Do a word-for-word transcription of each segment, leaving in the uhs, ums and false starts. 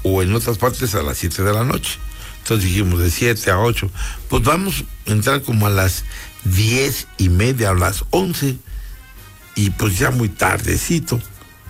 o en otras partes a las siete de la noche. Entonces dijimos de siete a ocho, pues vamos a entrar como a las diez y media, a las once, y pues ya muy tardecito.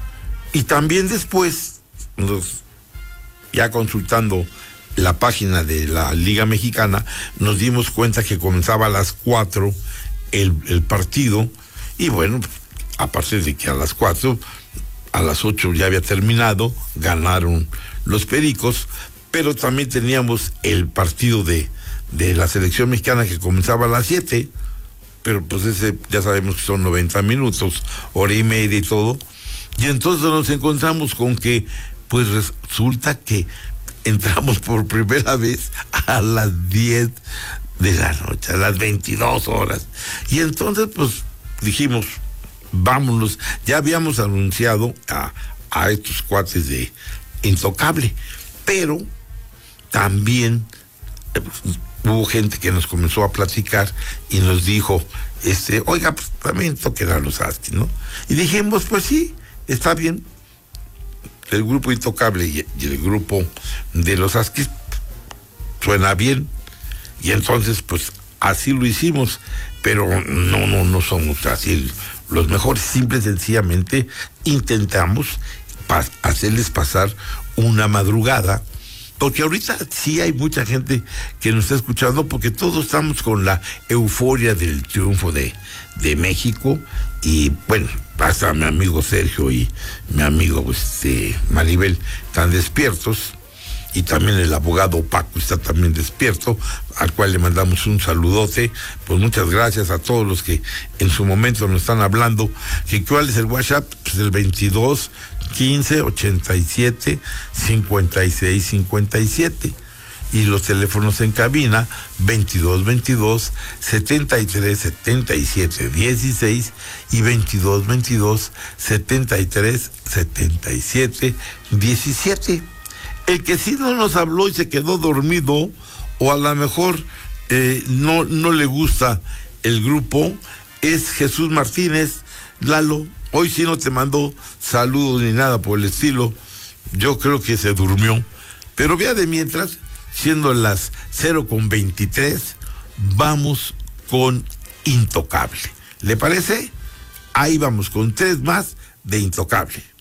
Y también después, nos, ya consultando la página de la Liga Mexicana, nos dimos cuenta que comenzaba a las cuatro el, el partido, y bueno, aparte de que a las cuatro, a las ocho ya había terminado, ganaron los Pericos, pero también teníamos el partido de, de la selección mexicana que comenzaba a las siete, pero pues ese ya sabemos que son noventa minutos, hora y media y todo, y entonces nos encontramos con que pues resulta que entramos por primera vez a las diez de la noche, a las veintidós horas, y entonces pues dijimos, vámonos, ya habíamos anunciado a, a estos cuates de Intocable, pero también eh, hubo gente que nos comenzó a platicar y nos dijo, este, oiga, pues también toquen a los Askis, ¿no? Y dijimos, pues sí, está bien. El grupo Intocable y, y el grupo de los Askis suena bien, y entonces pues así lo hicimos, pero no, no, no somos así los mejores, simple y sencillamente intentamos pas- hacerles pasar una madrugada, porque ahorita sí hay mucha gente que nos está escuchando, porque todos estamos con la euforia del triunfo de, de México, y bueno, hasta mi amigo Sergio y mi amigo este, Maribel están despiertos, y también el abogado Paco está también despierto, al cual le mandamos un saludote. Pues muchas gracias a todos los que en su momento nos están hablando. ¿Que cuál es el WhatsApp? Pues el veintidós quince ochenta y siete cincuenta y seis cincuenta y siete, y los teléfonos en cabina veintidós veintidós setenta y tres setenta y siete dieciséis y veintidós veintidós setenta y tres setenta y siete diecisiete. El que sí no nos habló y se quedó dormido, o a lo mejor eh, no, no le gusta el grupo, es Jesús Martínez. Lalo, hoy sí no te mandó saludos ni nada por el estilo. Yo creo que se durmió. Pero vea, de mientras, siendo las cero con veintitrés, vamos con Intocable. ¿Le parece? Ahí vamos con tres más de Intocable.